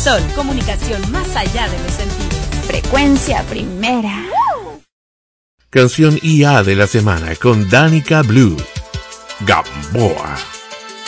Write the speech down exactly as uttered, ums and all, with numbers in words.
Sol, comunicación más allá de los sentidos. Frecuencia primera. Canción I A de la semana con Danica Blue, Gamboa.